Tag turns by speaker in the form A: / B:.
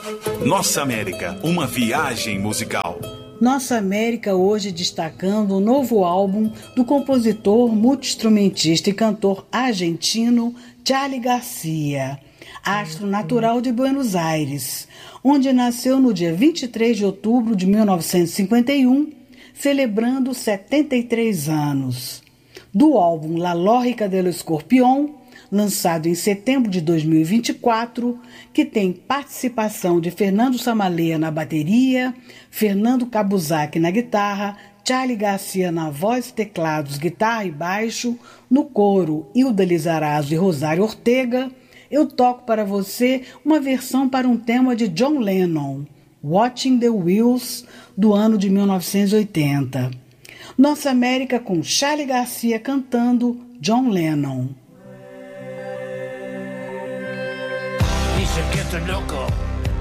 A: Nossa América, uma viagem musical.
B: Nossa América hoje destacando o novo álbum do compositor, multi-instrumentista e cantor argentino Charly Garcia, astro natural de Buenos Aires, onde nasceu no dia 23 de outubro de 1951, celebrando 73 anos. Do álbum La Lógica del Escorpión, lançado em setembro de 2024, que tem participação de Fernando Samaleia na bateria, Fernando Kabuzak na guitarra, Charly Garcia na voz, teclados, guitarra e baixo, no coro Hilda Lizarazo e Rosário Ortega, eu toco para você uma versão para um tema de John Lennon, Watching the Wheels, do ano de 1980. Nossa América com Charly Garcia cantando John Lennon.
C: Dice que esto es loco.